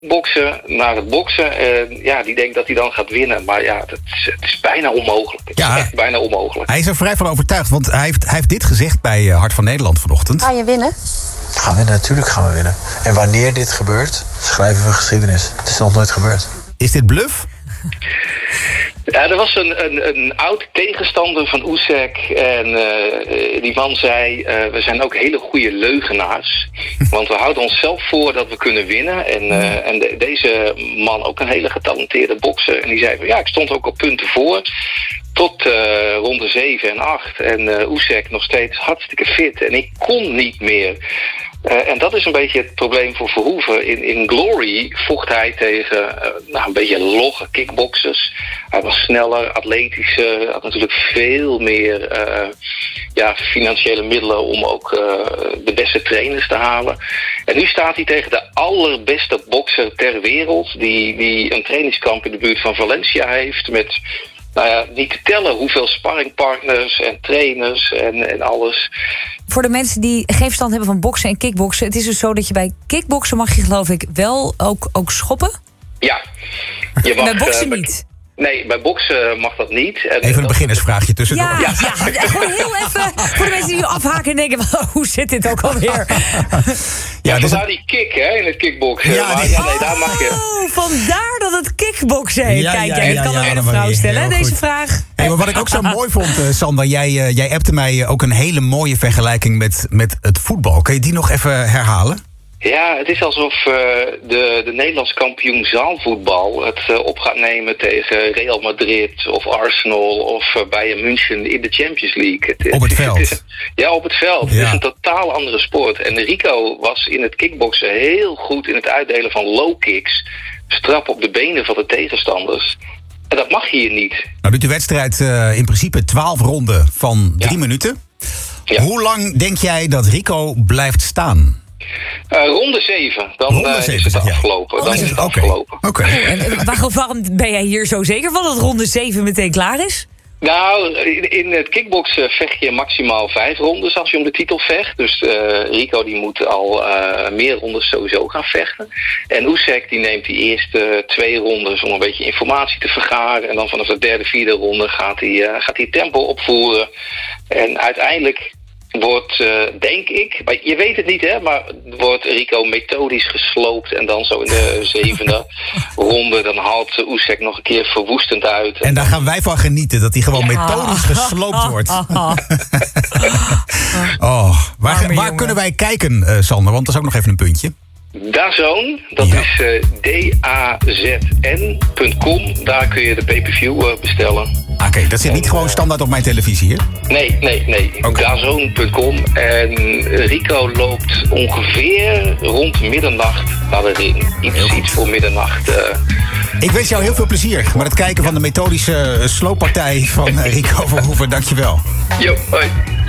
boksen naar het boksen. Die denkt dat hij dan gaat winnen. Maar ja, het is bijna onmogelijk. Het is echt bijna onmogelijk. Hij is er vrij van overtuigd, want hij heeft dit gezegd bij Hart van Nederland vanochtend. Ga je winnen? Gaan we winnen, natuurlijk gaan we winnen. En wanneer dit gebeurt, schrijven we geschiedenis. Het is nog nooit gebeurd. Is dit bluff? Ja, er was een oud tegenstander van Usyk en die man zei, we zijn ook hele goede leugenaars. Want we houden onszelf voor dat we kunnen winnen. En deze man, ook een hele getalenteerde bokser, en die zei, ik stond ook op punten voor. Tot ronde 7 en 8. En Usyk nog steeds hartstikke fit. En ik kon niet meer. En dat is een beetje het probleem voor Verhoeven. In Glory vocht hij tegen een beetje logge kickboxers. Hij was sneller, atletischer, had natuurlijk veel meer financiële middelen om ook de beste trainers te halen. En nu staat hij tegen de allerbeste bokser ter wereld, die een trainingskamp in de buurt van Valencia heeft met niet te tellen hoeveel sparringpartners en trainers en alles. Voor de mensen die geen verstand hebben van boksen en kickboksen, het is dus zo dat je bij kickboksen mag je geloof ik wel ook schoppen? Ja. Je mag, bij boksen niet? Nee, bij boksen mag dat niet. Even een beginnersvraagje tussendoor. Ja, gewoon heel even voor de mensen die nu afhaken en denken, hoe zit dit ook alweer? Vandaar die kick in het kickboksen. Daar mag je. Vandaar dat het kickboksen heet. Kijk, ik kan ook een vrouw stellen, deze vraag. Hey, maar wat ik ook zo mooi vond, Sander, jij appte mij ook een hele mooie vergelijking met het voetbal. Kun je die nog even herhalen? Ja, het is alsof de Nederlands kampioen zaalvoetbal het op gaat nemen tegen Real Madrid of Arsenal of Bayern München in de Champions League. Op het veld? Op het veld. Het is een totaal andere sport. En Rico was in het kickboksen heel goed in het uitdelen van low kicks. Strap op de benen van de tegenstanders. En dat mag hier niet. Nou doet de wedstrijd in principe 12 ronden van 3 minuten. Ja. Hoe lang denk jij dat Rico blijft staan? Ronde 7. Dan is het afgelopen. Dan is het afgelopen. Oké. En waarom ben jij hier zo zeker van dat ronde 7 meteen klaar is? Nou, in het kickboksen vecht je maximaal 5 rondes als je om de titel vecht. Dus Rico die moet al meer rondes sowieso gaan vechten. En Usyk die neemt die eerste 2 rondes om een beetje informatie te vergaren. En dan vanaf de 3e, 4e ronde gaat hij tempo opvoeren. En uiteindelijk wordt, denk ik, maar je weet het niet maar wordt Rico methodisch gesloopt en dan zo in de 7e ronde, dan haalt Usyk nog een keer verwoestend uit. En daar gaan wij van genieten, dat hij gewoon methodisch gesloopt wordt. Waar kunnen wij kijken, Sander? Want dat is ook nog even een puntje. DAZN, dat is dazn.com. Daar kun je de pay-per-view bestellen. Oké, dat zit niet gewoon standaard op mijn televisie hier? Nee. Okay. DAZN.com. En Rico loopt ongeveer rond middernacht naar de ring. Iets voor middernacht. Ik wens jou heel veel plezier met het kijken van de methodische slooppartij van Rico Verhoeven. Dankjewel. Jo, hoi.